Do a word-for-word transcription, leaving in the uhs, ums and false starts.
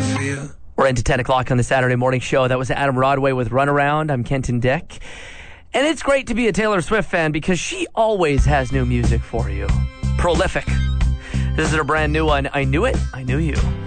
feel. We're into ten o'clock on the Saturday morning show. That was Adam Rodway with Runaround. I'm Kenton Dick. And it's great to be a Taylor Swift fan because she always has new music for you. Prolific. This is her brand new one, I Knew It, I Knew You.